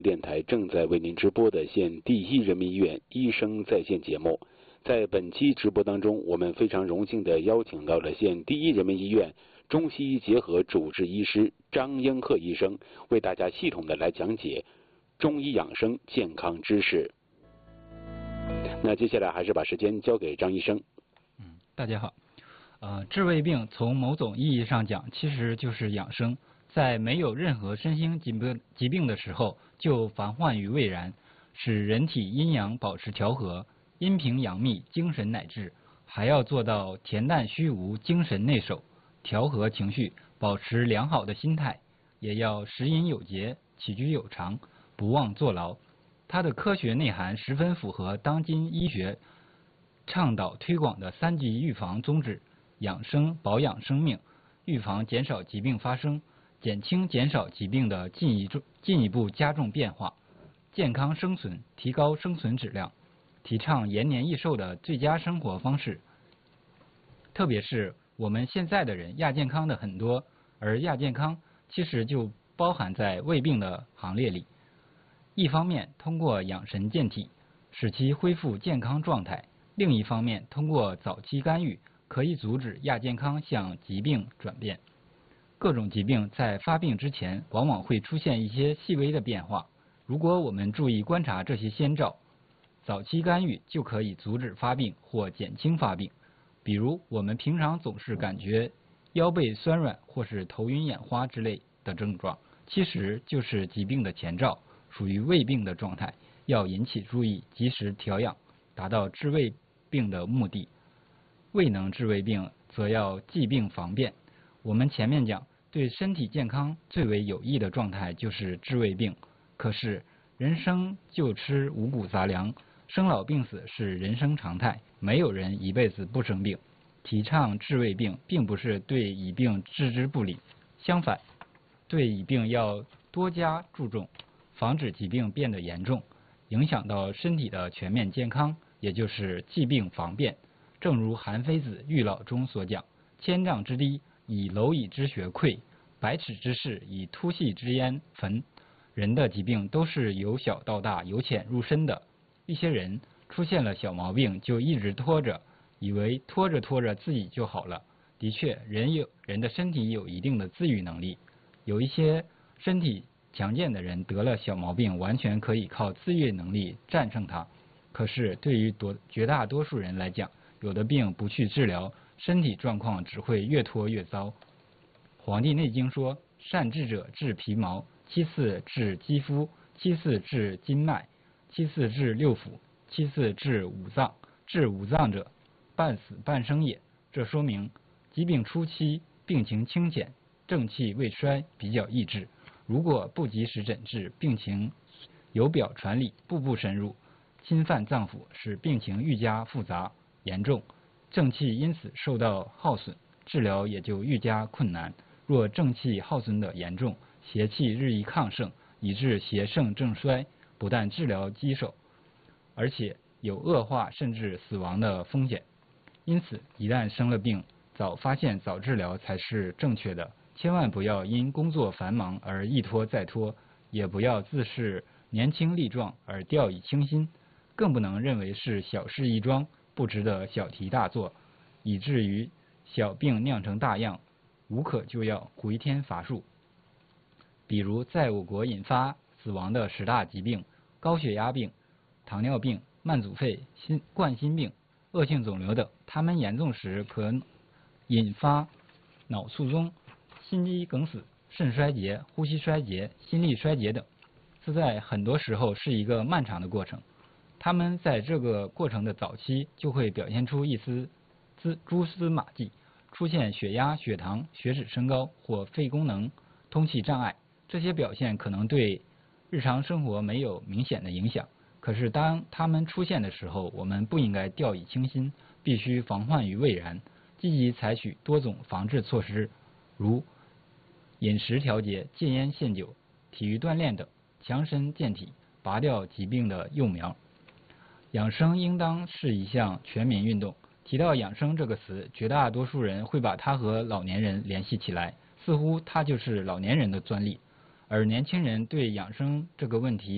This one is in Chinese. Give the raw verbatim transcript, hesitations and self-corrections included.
电台正在为您直播的县第一人民医院医生在线节目。在本期直播当中，我们非常荣幸地邀请到了县第一人民医院中西医结合主治医师张英鹤医生，为大家系统地来讲解中医养生健康知识。那接下来还是把时间交给张医生。 嗯，大家好。呃，治胃病从某种意义上讲，其实就是养生。在没有任何身心疾病疾病的时候，就防患于未然，使人体阴阳保持调和，阴平阳秘，精神乃至，还要做到恬淡虚无，精神内守，调和情绪，保持良好的心态，也要食饮有节，起居有常，不忘坐牢。它的科学内涵十分符合当今医学倡导推广的三级预防宗旨：养生保养生命，预防减少疾病发生，减轻减少疾病的进一进一步加重变化，健康生存，提高生存质量，提倡延年益寿的最佳生活方式。特别是我们现在的人亚健康的很多，而亚健康其实就包含在胃病的行列里。一方面通过养神健体，使其恢复健康状态；另一方面通过早期干预，可以阻止亚健康向疾病转变。各种疾病在发病之前，往往会出现一些细微的变化。如果我们注意观察这些先兆，早期干预就可以阻止发病或减轻发病。比如，我们平常总是感觉腰背酸软或是头晕眼花之类的症状，其实就是疾病的前兆，属于胃病的状态，要引起注意，及时调养，达到治胃病的目的。未能治胃病，则要济病防变。我们前面讲，对身体健康最为有益的状态就是治胃病。可是人生就吃五谷杂粮，生老病死是人生常态，没有人一辈子不生病。提倡治胃病，并不是对乙病置之不理，相反，对乙病要多加注重，防止疾病变得严重，影响到身体的全面健康，也就是济病防变。正如韩非子《喻老》中所讲：千丈之堤，以蝼蚁之穴溃；百尺之室，以凸细之焉焚。人的疾病都是由小到大，由浅入深的。一些人出现了小毛病，就一直拖着，以为拖着拖着自己就好了。的确，人有人的身体有一定的自愈能力，有一些身体强健的人得了小毛病，完全可以靠自愈能力战胜它。可是对于多绝大多数人来讲，有的病不去治疗，身体状况只会越拖越糟。《黄帝内经》说：善治者治皮毛，其次治肌肤，其次治筋脉，其次治六腑，其次治五脏。治五脏者，半死半生也。这说明疾病初期病情轻浅，正气未衰，比较易治。如果不及时诊治，病情由表传里，步步深入，侵犯脏腑，使病情愈加复杂严重，正气因此受到耗损，治疗也就愈加困难。若正气耗损的严重，邪气日益亢盛，以致邪盛正衰，不但治疗棘手，而且有恶化甚至死亡的风险。因此，一旦生了病，早发现早治疗才是正确的。千万不要因工作繁忙而一拖再拖，也不要自视年轻力壮而掉以轻心，更不能认为是小事一桩，不值得小题大做，以至于小病酿成大恙，无可救药，回天乏术。比如在我国引发死亡的十大疾病：高血压病、糖尿病、慢阻肺、心冠心病、恶性肿瘤等，它们严重时可引发脑卒中、心肌梗死、肾衰竭、呼吸衰竭、心力衰竭等。这在很多时候是一个漫长的过程，他们在这个过程的早期就会表现出一丝蛛丝马迹，出现血压、血糖、血脂升高或肺功能通气障碍。这些表现可能对日常生活没有明显的影响，可是当它们出现的时候，我们不应该掉以轻心，必须防患于未然，积极采取多种防治措施，如饮食调节、戒烟限酒、体育锻炼等，强身健体，拔掉疾病的幼苗。养生应当是一项全民运动。提到养生这个词，绝大多数人会把它和老年人联系起来，似乎它就是老年人的专利。而年轻人对养生这个问题